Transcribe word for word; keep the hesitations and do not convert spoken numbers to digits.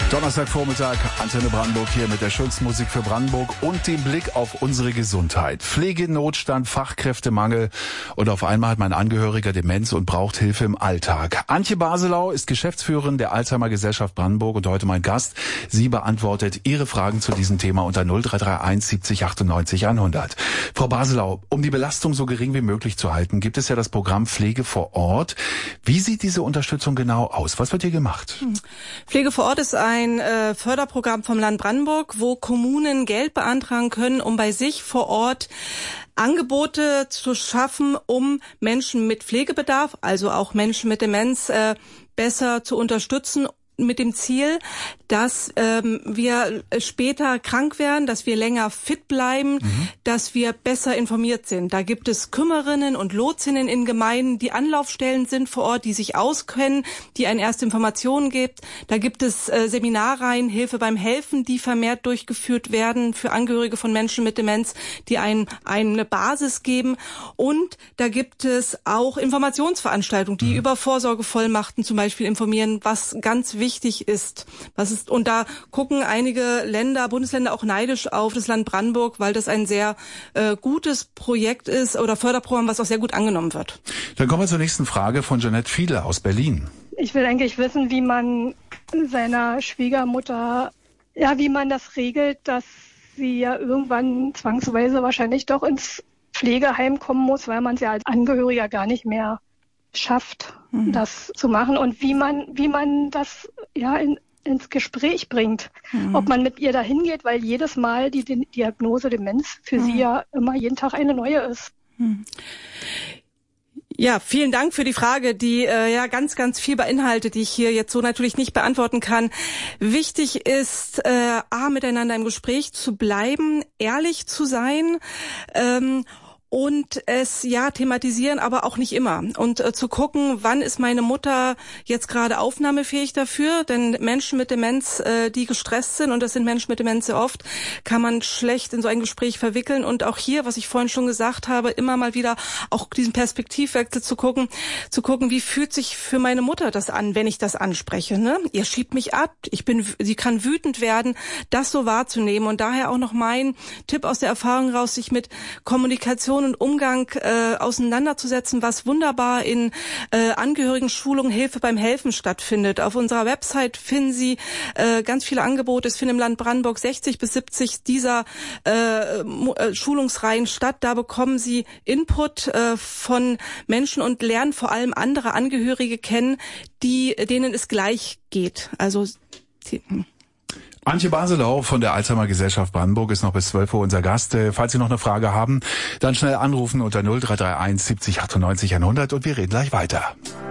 Donnerstagvormittag, Antenne Brandenburg hier mit der schönsten Musik für Brandenburg und dem Blick auf unsere Gesundheit. Pflegenotstand, Fachkräftemangel und auf einmal hat mein Angehöriger Demenz und braucht Hilfe im Alltag. Antje Baselau ist Geschäftsführerin der Alzheimer Gesellschaft Brandenburg und heute mein Gast. Sie beantwortet Ihre Fragen zu diesem Thema unter null drei drei eins siebzig achtundneunzig hundert. Frau Baselau, um die Belastung so gering wie möglich zu halten, gibt es ja das Programm Pflege vor Ort. Wie sieht diese Unterstützung genau aus? Was wird hier gemacht? Pflege vor Ort ist ein ein äh, Förderprogramm vom Land Brandenburg, wo Kommunen Geld beantragen können, um bei sich vor Ort Angebote zu schaffen, um Menschen mit Pflegebedarf, also auch Menschen mit Demenz, äh, besser zu unterstützen, mit dem Ziel, dass ähm, wir später krank werden, dass wir länger fit bleiben, mhm. dass wir besser informiert sind. Da gibt es Kümmerinnen und Lotsinnen in Gemeinden, die Anlaufstellen sind vor Ort, die sich auskennen, die einen erste Informationen gibt. Da gibt es äh, Seminarreihen, Hilfe beim Helfen, die vermehrt durchgeführt werden für Angehörige von Menschen mit Demenz, die ein, eine Basis geben. Und da gibt es auch Informationsveranstaltungen, die mhm. über Vorsorgevollmachten zum Beispiel informieren, was ganz wichtig wichtig ist. Was ist, und da gucken einige Länder, Bundesländer auch neidisch auf das Land Brandenburg, weil das ein sehr äh, gutes Projekt ist oder Förderprogramm, was auch sehr gut angenommen wird. Dann kommen wir zur nächsten Frage von Jeanette Fiedler aus Berlin. Ich will eigentlich wissen, wie man seiner Schwiegermutter, ja, wie man das regelt, dass sie ja irgendwann zwangsweise wahrscheinlich doch ins Pflegeheim kommen muss, weil man es ja als Angehöriger gar nicht mehr schafft, mhm. das zu machen und wie man wie man das ja in, ins Gespräch bringt, mhm. ob man mit ihr dahin geht, weil jedes Mal die, die Diagnose Demenz für mhm. sie ja immer jeden Tag eine neue ist. Mhm. Ja, vielen Dank für die Frage, die äh, ja ganz, ganz viel beinhaltet, die ich hier jetzt so natürlich nicht beantworten kann. Wichtig ist, äh, a, miteinander im Gespräch zu bleiben, ehrlich zu sein, ähm, und es ja thematisieren, aber auch nicht immer. Und äh, zu gucken, wann ist meine Mutter jetzt gerade aufnahmefähig dafür? Denn Menschen mit Demenz, äh, die gestresst sind, und das sind Menschen mit Demenz sehr oft, kann man schlecht in so ein Gespräch verwickeln. Und auch hier, was ich vorhin schon gesagt habe, immer mal wieder auch diesen Perspektivwechsel zu gucken, zu gucken, wie fühlt sich für meine Mutter das an, wenn ich das anspreche? Ne? Ihr schiebt mich ab, ich bin, sie kann wütend werden, das so wahrzunehmen. Und daher auch noch mein Tipp aus der Erfahrung raus, sich mit Kommunikation und Umgang äh, auseinanderzusetzen, was wunderbar in äh, Angehörigen-Schulungen Hilfe beim Helfen stattfindet. Auf unserer Website finden Sie äh, ganz viele Angebote. Es finden im Land Brandenburg sechzig bis siebzig dieser äh, Schulungsreihen statt. Da bekommen Sie Input äh, von Menschen und lernen vor allem andere Angehörige kennen, die denen es gleich geht. Also die, Antje Baselau von der Alzheimer Gesellschaft Brandenburg ist noch bis zwölf Uhr unser Gast. Falls Sie noch eine Frage haben, dann schnell anrufen unter null drei drei eins siebzig achtundneunzig hundert und wir reden gleich weiter.